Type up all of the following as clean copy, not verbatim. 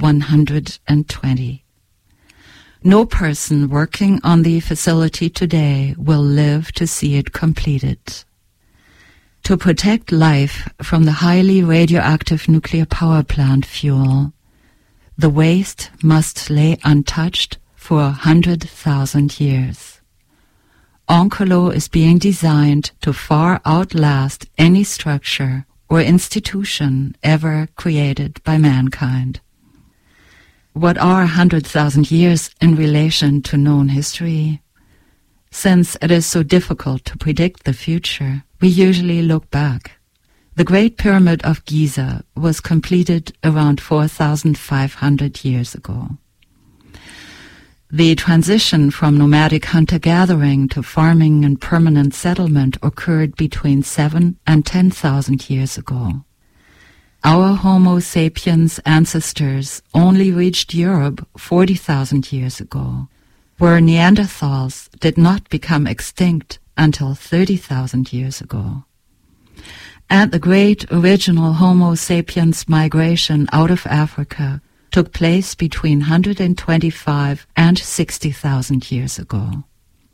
120. No person working on the facility today will live to see it completed. To protect life from the highly radioactive nuclear power plant fuel, the waste must lay untouched for 100,000 years. Onkolo is being designed to far outlast any structure or institution ever created by mankind. What are 100,000 years in relation to known history? Since it is so difficult to predict the future, we usually look back. The Great Pyramid of Giza was completed around 4,500 years ago. The transition from nomadic hunter-gathering to farming and permanent settlement occurred between 7,000 and 10,000 years ago. Our Homo sapiens ancestors only reached Europe 40,000 years ago, where Neanderthals did not become extinct until 30,000 years ago. And the great original Homo sapiens migration out of Africa took place between 125 and 60,000 years ago.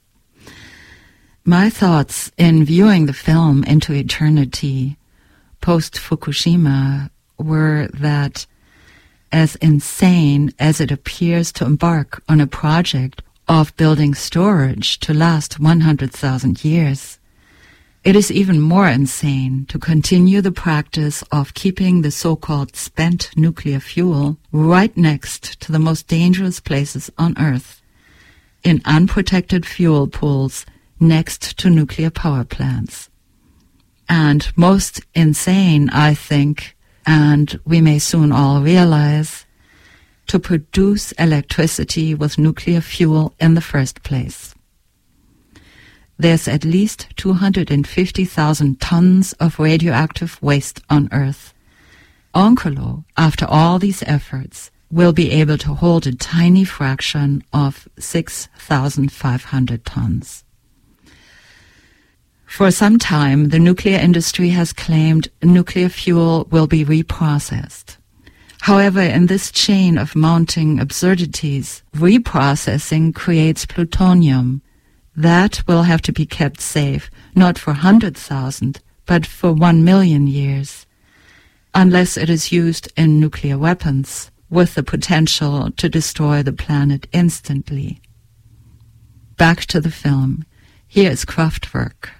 My thoughts in viewing the film Into Eternity post-Fukushima were that, as insane as it appears to embark on a project of building storage to last 100,000 years, it is even more insane to continue the practice of keeping the so-called spent nuclear fuel right next to the most dangerous places on Earth, in unprotected fuel pools next to nuclear power plants. And most insane, I think, and we may soon all realize, to produce electricity with nuclear fuel in the first place. There's at least 250,000 tons of radioactive waste on Earth. Onkolo, after all these efforts, will be able to hold a tiny fraction of 6,500 tons. For some time, the nuclear industry has claimed nuclear fuel will be reprocessed. However, in this chain of mounting absurdities, reprocessing creates plutonium. That will have to be kept safe, not for 100,000, but for 1 million years, unless it is used in nuclear weapons, with the potential to destroy the planet instantly. Back to the film. Here is Kraftwerk.